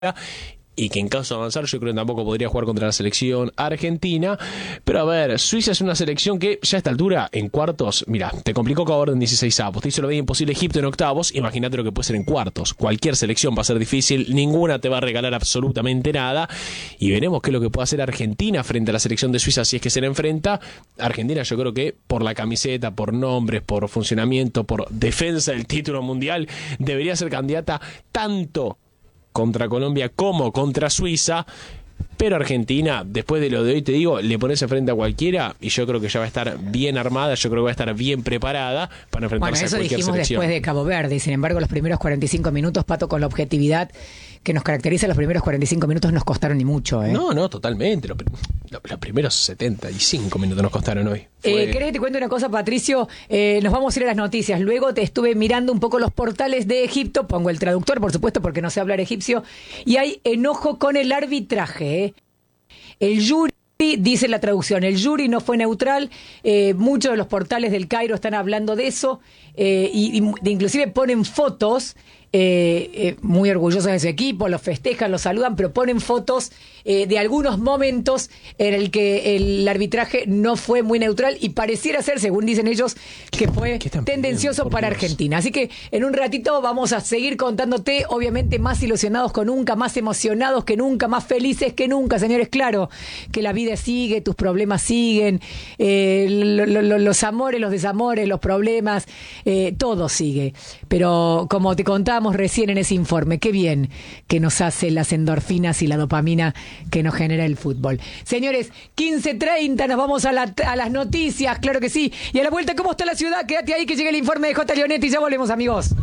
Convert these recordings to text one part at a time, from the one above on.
y que en caso de avanzar yo creo que tampoco podría jugar contra la selección argentina. Pero a ver, Suiza es una selección que ya a esta altura en cuartos, mira, te complicó Cabo Verde en 16avos, te hizo lo bien imposible Egipto en octavos, imagínate lo que puede ser en cuartos. Cualquier selección va a ser difícil, ninguna te va a regalar absolutamente nada, y veremos qué es lo que puede hacer Argentina frente a la selección de Suiza si es que se le enfrenta. Argentina, yo creo que por la camiseta, por nombres, por funcionamiento, por defensa del título mundial, debería ser candidata tanto contra Colombia como contra Suiza. Pero Argentina, después de lo de hoy, te digo, le pones frente a cualquiera y yo creo que ya va a estar bien armada, yo creo que va a estar bien preparada para enfrentarse a cualquier selección. Bueno, eso dijimos después de Cabo Verde. Sin embargo, los primeros 45 minutos, Pato, con la objetividad que nos caracteriza, los primeros 45 minutos nos costaron ni mucho, ¿eh? No, totalmente. Los primeros 75 minutos nos costaron hoy. ¿Querés que te cuente una cosa, Patricio? Nos vamos a ir a las noticias. Luego te estuve mirando un poco los portales de Egipto. Pongo el traductor, por supuesto, porque no sé hablar egipcio. Y hay enojo con el arbitraje, ¿eh? El jury, dice la traducción, el jury no fue neutral. Muchos de los portales del Cairo están hablando de eso. Inclusive ponen fotos. Muy orgullosos de su equipo, los festejan, los saludan, pero ponen fotos de algunos momentos en el que el arbitraje no fue muy neutral y pareciera ser, según dicen ellos, que fue tendencioso para Argentina. Así que en un ratito vamos a seguir contándote, obviamente más ilusionados que nunca, más emocionados que nunca, más felices que nunca, señores. Claro que la vida sigue, tus problemas siguen, los amores, los desamores, los problemas, todo sigue. Pero como te contaba recién en ese informe, qué bien que nos hace las endorfinas y la dopamina que nos genera el fútbol. Señores, 15:30, nos vamos a las noticias, claro que sí. Y a la vuelta, ¿cómo está la ciudad? Quédate ahí que llegue el informe de J. Leonetti y ya volvemos, amigos.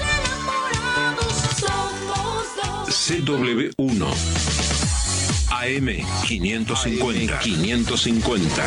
CW1 AM 550.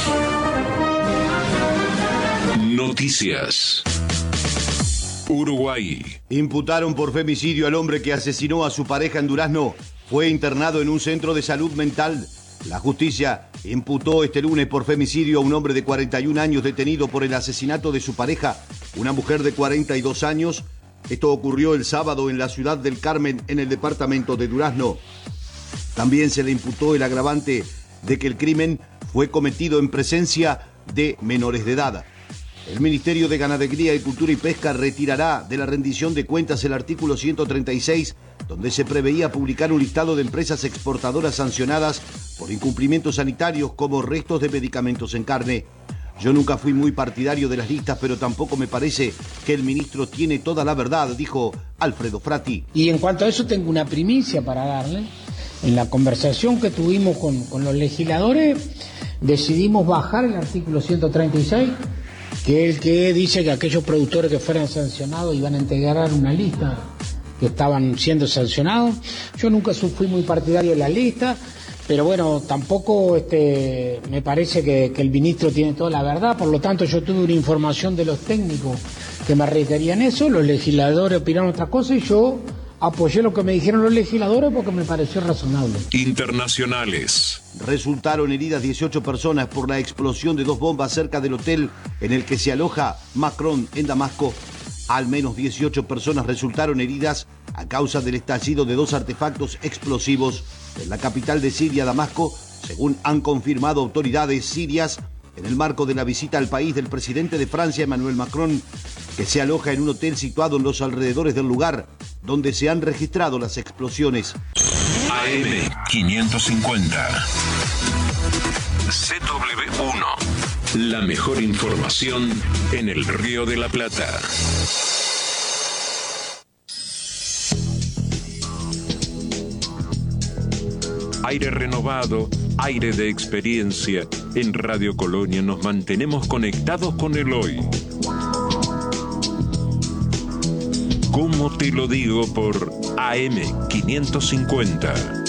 Noticias. Uruguay. Imputaron por femicidio al hombre que asesinó a su pareja en Durazno. Fue internado en un centro de salud mental. La justicia imputó este lunes por femicidio a un hombre de 41 años detenido por el asesinato de su pareja, una mujer de 42 años. Esto ocurrió el sábado en la ciudad del Carmen, en el departamento de Durazno. También se le imputó el agravante de que el crimen fue cometido en presencia de menores de edad. El Ministerio de Ganadería, Agricultura y Pesca retirará de la rendición de cuentas el artículo 136, donde se preveía publicar un listado de empresas exportadoras sancionadas por incumplimientos sanitarios como restos de medicamentos en carne. Yo nunca fui muy partidario de las listas, pero tampoco me parece que el ministro tiene toda la verdad, dijo Alfredo Frati. Y en cuanto a eso tengo una primicia para darle. En la conversación que tuvimos con los legisladores, decidimos bajar el artículo 136, que es el que dice que aquellos productores que fueran sancionados iban a integrar una lista que estaban siendo sancionados. Yo nunca fui muy partidario de la lista, pero bueno, tampoco me parece que el ministro tiene toda la verdad. Por lo tanto, yo tuve una información de los técnicos que me requerían eso, los legisladores opinaron otra cosa y yo apoyé lo que me dijeron los legisladores porque me pareció razonable. Internacionales. Resultaron heridas 18 personas por la explosión de 2 bombas cerca del hotel en el que se aloja Macron en Damasco. Al menos 18 personas resultaron heridas a causa del estallido de 2 artefactos explosivos en la capital de Siria, Damasco, según han confirmado autoridades sirias en el marco de la visita al país del presidente de Francia, Emmanuel Macron, que se aloja en un hotel situado en los alrededores del lugar donde se han registrado las explosiones. AM 550. CW1. La mejor información en el Río de la Plata. Aire renovado, aire de experiencia. En Radio Colonia nos mantenemos conectados con el hoy. ¿Cómo te lo digo? Por AM 550.